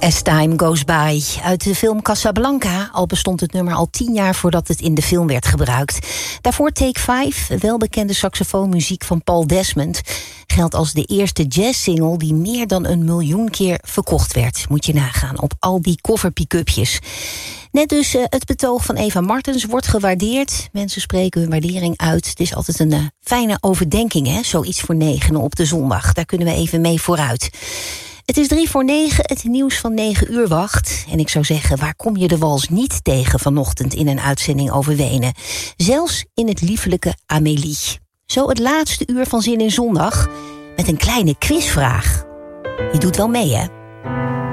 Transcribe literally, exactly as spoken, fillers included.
As Time Goes By. Uit de film Casablanca, al bestond het nummer al tien jaar voordat het in de film werd gebruikt. Daarvoor Take Five, welbekende saxofoonmuziek van Paul Desmond, geldt als de eerste jazzsingle die meer dan een miljoen keer verkocht werd. Moet je nagaan, op al die cover pick-upjes. Net dus uh, het betoog van Eva Martens wordt gewaardeerd. Mensen spreken hun waardering uit. Het is altijd een uh, fijne overdenking, hè? Zoiets voor negenen op de zondag. Daar kunnen we even mee vooruit. Het is drie voor negen, het nieuws van negen uur wacht. En ik zou zeggen, waar kom je de wals niet tegen vanochtend in een uitzending over Wenen? Zelfs in het liefelijke Amélie. Zo het laatste uur van Zin in Zondag met een kleine quizvraag. Je doet wel mee, hè?